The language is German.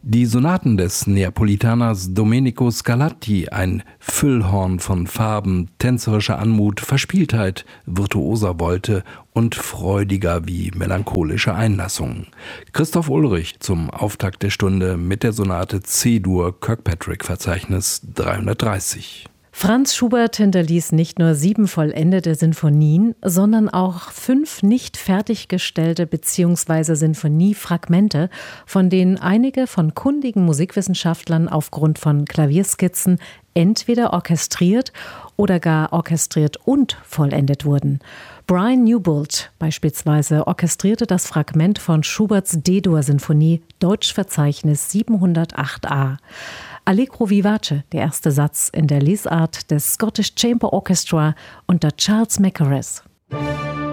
Die Sonaten des Neapolitaners Domenico Scarlatti, ein Füllhorn von Farben, tänzerischer Anmut, Verspieltheit, virtuoser Volte und freudiger wie melancholische Einlassungen. Christoph Ulrich zum Auftakt der Stunde mit der Sonate C-Dur Kirkpatrick-Verzeichnis 330. Franz Schubert hinterließ nicht nur 7 vollendete Sinfonien, sondern auch 5 nicht fertiggestellte bzw. Sinfoniefragmente, von denen einige von kundigen Musikwissenschaftlern aufgrund von Klavierskizzen entweder orchestriert oder gar orchestriert und vollendet wurden. Brian Newbold beispielsweise orchestrierte das Fragment von Schuberts D-Dur-Sinfonie, Deutschverzeichnis 708a. Allegro vivace, der erste Satz in der Lesart des Scottish Chamber Orchestra unter Charles Mackerras.